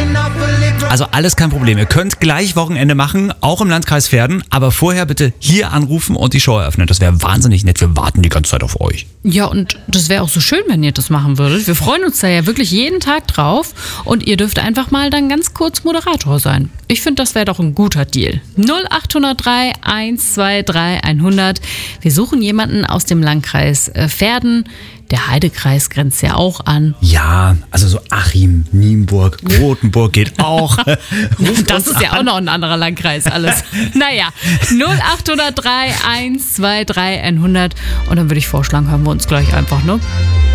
Also alles kein Problem. Ihr könnt gleich Wochenende machen, auch im Landkreis Verden. Aber vorher bitte hier anrufen und die Show eröffnen. Das wäre wahnsinnig nett. Wir warten die ganze Zeit auf euch. Ja, und das wäre auch so schön, wenn ihr das machen würdet. Wir freuen uns da ja wirklich jeden Tag drauf. Und ihr dürft einfach mal dann ganz kurz Moderator sein. Ich finde, das wäre doch ein guter Deal. 0803 123 100. Wir suchen jemanden aus dem Landkreis Verden. Der Heidekreis grenzt ja auch an. Ja, also so Achim, Nienburg, Rothenburg geht auch. Das ist ja auch noch ein anderer Landkreis alles. Naja, 0803 123 100. Und dann würde ich vorschlagen, hören wir uns gleich einfach, ne?